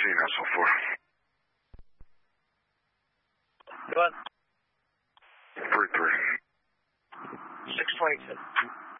seeing that so far? Go on. 3-3. 622.